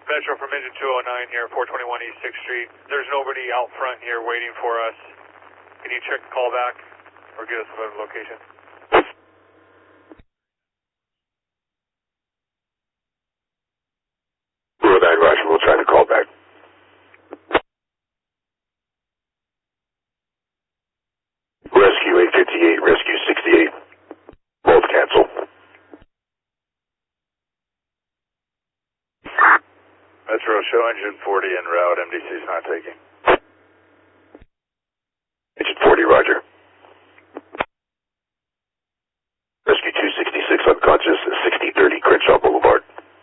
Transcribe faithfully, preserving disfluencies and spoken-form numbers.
Metro from engine two oh nine here, four twenty-one East sixth Street. There's nobody out front here waiting for us. Can you check the call back or get us a better location? Zero nine, Roger. We'll try to call back. Rescue eight fifty-eight, Rescue sixty-eight. Both cancel. Metro, show engine forty en route. M D C's not taking. Engine forty, Roger.